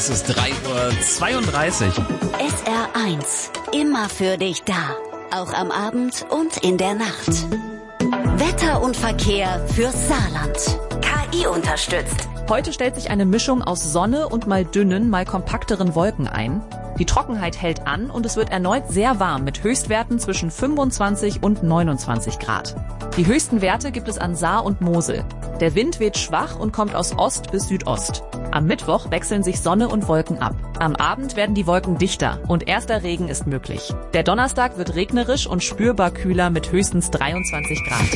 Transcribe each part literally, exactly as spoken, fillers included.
Es ist drei Uhr zweiunddreißig. S R eins. Immer für dich da. Auch am Abend und in der Nacht. Wetter und Verkehr fürs Saarland. K I unterstützt. Heute stellt sich eine Mischung aus Sonne und mal dünnen, mal kompakteren Wolken ein. Die Trockenheit hält an und es wird erneut sehr warm mit Höchstwerten zwischen fünfundzwanzig und neunundzwanzig Grad. Die höchsten Werte gibt es an Saar und Mosel. Der Wind weht schwach und kommt aus Ost bis Südost. Am Mittwoch wechseln sich Sonne und Wolken ab. Am Abend werden die Wolken dichter und erster Regen ist möglich. Der Donnerstag wird regnerisch und spürbar kühler mit höchstens dreiundzwanzig Grad.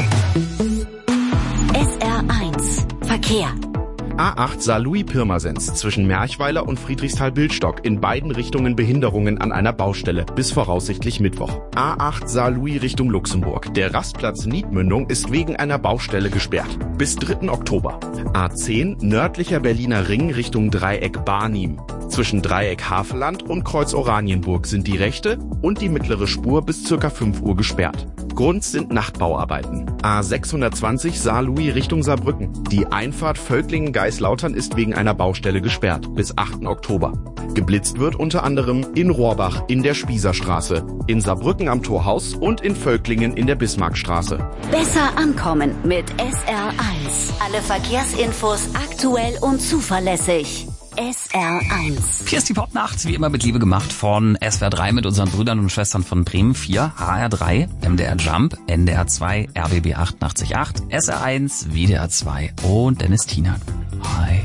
S R eins. Verkehr. A acht Saarlouis-Pirmasens zwischen Merchweiler und Friedrichsthal-Bildstock in beiden Richtungen Behinderungen an einer Baustelle bis voraussichtlich Mittwoch. A acht Saarlouis Richtung Luxemburg. Der Rastplatz Niedmündung ist wegen einer Baustelle gesperrt. Bis dritten Oktober. A zehn nördlicher Berliner Ring Richtung Dreieck Barnim. Zwischen Dreieck Havelland und Kreuz Oranienburg sind die rechte und die mittlere Spur bis circa fünf Uhr gesperrt. Grund sind Nachtbauarbeiten. A sechshundertzwanzig Saarlouis Richtung Saarbrücken. Die Einfahrt Völklingen-Geislautern ist wegen einer Baustelle gesperrt bis achten Oktober. Geblitzt wird unter anderem in Rohrbach in der Spießerstraße, in Saarbrücken am Torhaus und in Völklingen in der Bismarckstraße. Besser ankommen mit S R eins. Alle Verkehrsinfos aktuell und zuverlässig. S R eins. Hier ist die Popnacht, wie immer mit Liebe gemacht von S W R drei mit unseren Brüdern und Schwestern von Bremen vier, H R drei, M D R Jump, N D R zwei, R B B achtundachtzig Komma acht, S R eins, W D R zwei und Dennis Tiener. Hi.